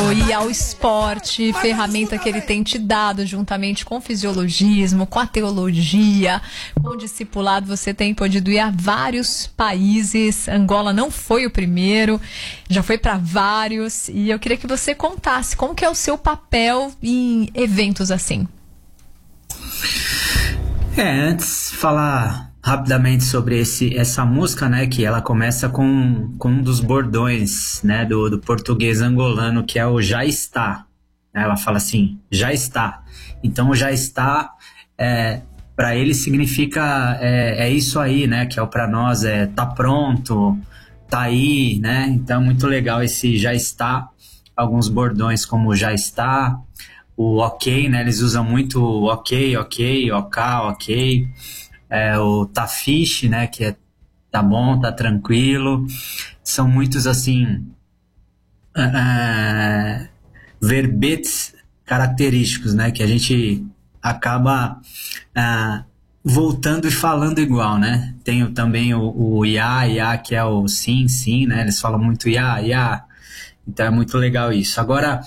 e ao esporte, ferramenta que ele tem te dado juntamente com o fisiologismo, com a teologia, com o discipulado. Você tem podido ir a vários países. Angola não foi o primeiro, já foi para vários. E eu queria que você contasse como que é o seu papel em eventos assim. Antes falar rapidamente sobre essa música, né, que ela começa com um dos bordões, né, do português angolano, que é o já está. Ela fala assim, já está. Então o já está, para ele significa é isso aí, né, que é o para nós, tá pronto, tá aí, né. Então muito legal esse já está. Alguns bordões como já está, o ok, né, eles usam muito ok, ok, ok. O tá fish, né, que é tá bom, tá tranquilo. São muitos, assim, verbetes característicos, né, que a gente acaba voltando e falando igual, né. Tem também o ia, que é o sim, sim, né, eles falam muito ia. Então é muito legal isso. Agora,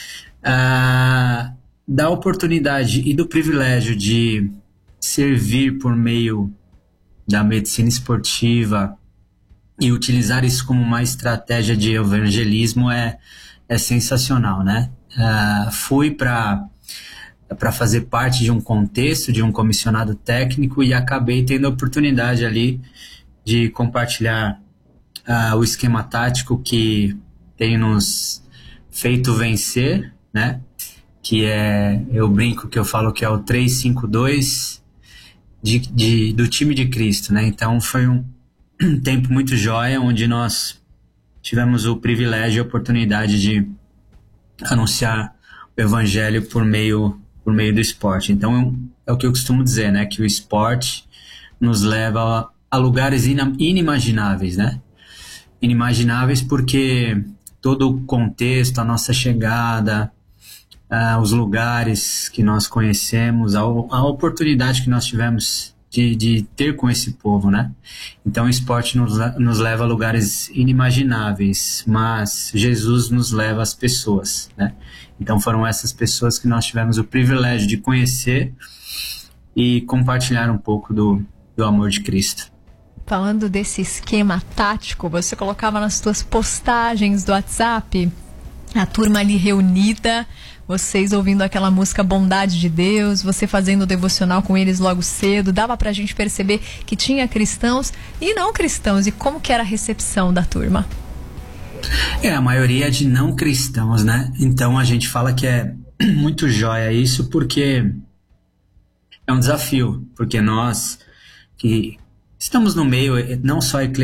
da oportunidade e do privilégio de servir por meio da medicina esportiva e utilizar isso como uma estratégia de evangelismo é sensacional, né? Fui para fazer parte de um contexto, de um comissionado técnico, e acabei tendo a oportunidade ali de compartilhar o esquema tático que tem nos feito vencer, né? Que eu brinco que eu falo que é o 3-5-2 do time de Cristo, né? Então foi um tempo muito jóia, onde nós tivemos o privilégio e a oportunidade de anunciar o evangelho por meio do esporte. Então é o que eu costumo dizer, né? Que o esporte nos leva a lugares inimagináveis, né? Inimagináveis porque todo o contexto, a nossa chegada, os lugares que nós conhecemos, a oportunidade que nós tivemos de ter com esse povo, né? Então o esporte nos leva a lugares inimagináveis, mas Jesus nos leva às pessoas, né? Então foram essas pessoas que nós tivemos o privilégio de conhecer e compartilhar um pouco do amor de Cristo. Falando desse esquema tático, você colocava nas suas postagens do WhatsApp a turma ali reunida, vocês ouvindo aquela música Bondade de Deus, você fazendo o devocional com eles logo cedo. Dava pra gente perceber que tinha cristãos e não cristãos. E como que era a recepção da turma? A maioria de não cristãos, né? Então a gente fala que é muito jóia isso, porque é um desafio, porque nós que estamos no meio, não só